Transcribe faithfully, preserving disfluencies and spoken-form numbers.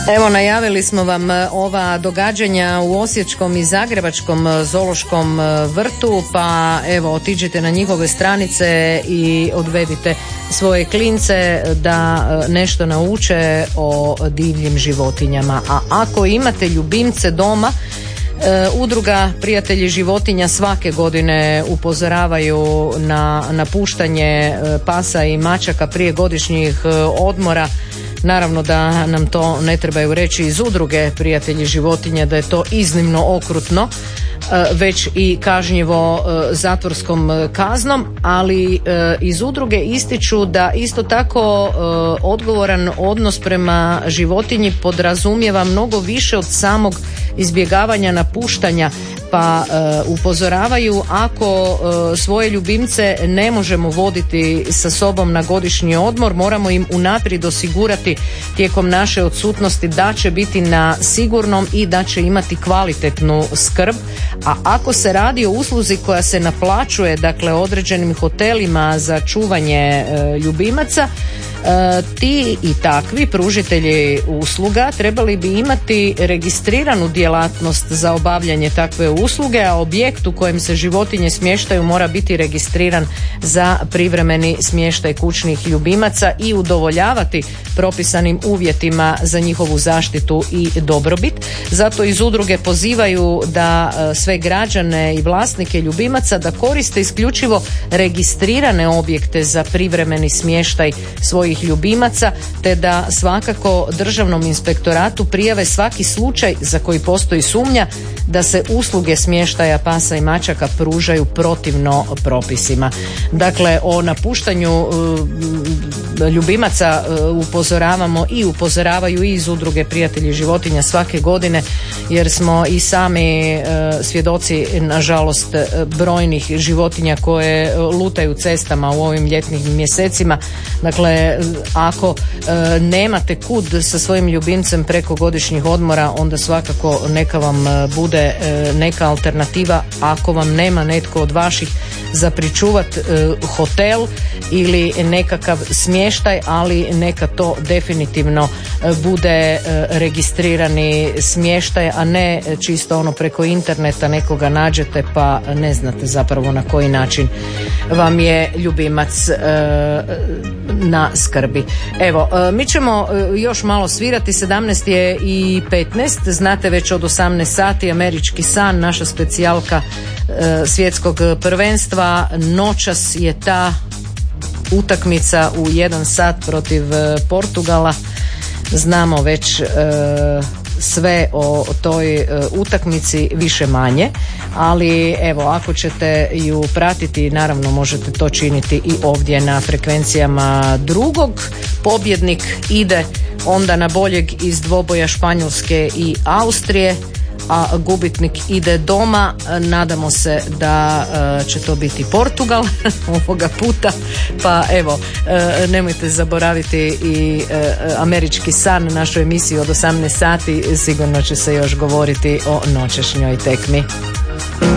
Evo, najavili smo vam ova događanja u osječkom i zagrebačkom zoološkom vrtu, pa evo otiđite na njihove stranice i odvedite svoje klince da nešto nauče o divljim životinjama. A ako imate ljubimce doma, Udruga Prijatelji životinja svake godine upozoravaju na napuštanje pasa i mačaka prije godišnjih odmora. Naravno da nam to ne trebaju reći iz Udruge Prijatelji životinja da je to iznimno okrutno, već i kažnjivo zatvorskom kaznom, ali iz udruge ističu da isto tako odgovoran odnos prema životinji podrazumijeva mnogo više od samog izbjegavanja napuštanja, pa upozoravaju ako svoje ljubimce ne možemo voditi sa sobom na godišnji odmor, moramo im unaprijed osigurati tijekom naše odsutnosti da će biti na sigurnom i da će imati kvalitetnu skrb. A ako se radi o usluzi koja se naplaćuje, dakle određenim hotelima za čuvanje ljubimaca, ti i takvi pružitelji usluga trebali bi imati registriranu djelatnost za obavljanje takve usluge, a objekt u kojem se životinje smještaju mora biti registriran za privremeni smještaj kućnih ljubimaca i udovoljavati propisanim uvjetima za njihovu zaštitu i dobrobit. Zato iz udruge pozivaju da sve građane i vlasnike ljubimaca da koriste isključivo registrirane objekte za privremeni smještaj svojih ljubimaca, te da svakako Državnom inspektoratu prijave svaki slučaj za koji postoji sumnja da se usluge smještaja pasa i mačaka pružaju protivno propisima. Dakle, o napuštanju ljubimaca upozoravamo i upozoravaju i iz Udruge Prijatelji životinja svake godine, jer smo i sami svjedoci, nažalost, brojnih životinja koje lutaju cestama u ovim ljetnim mjesecima. Dakle, ako nemate kud sa svojim ljubimcem preko godišnjih odmora, onda svakako neka vam bude neka alternativa ako vam nema netko od vaših za pričuvat hotel ili nekakav smještaj, ali neka to definitivno bude registrirani smještaj, a ne čisto ono preko interneta nekoga nađete pa ne znate zapravo na koji način vam je ljubimac na skrbi. Evo, mi ćemo još malo svirati, sedamnaest je i petnaest, znate već od osamnaest sati Američki san, naša specijalka svjetskog prvenstva. Noćas je ta utakmica u jedan sat protiv Portugala. Znamo već e, sve o toj e, utakmici više manje, ali evo, ako ćete ju pratiti, naravno možete to činiti i ovdje na frekvencijama drugog. Pobjednik ide onda na boljeg iz dvoboja Španjolske i Austrije, a gubitnik ide doma. Nadamo se da uh, će to biti Portugal ovoga puta, pa evo, uh, nemojte zaboraviti i uh, Američki san, našu emisiju od osamnaest sati, sigurno će se još govoriti o noćašnjoj tekmi.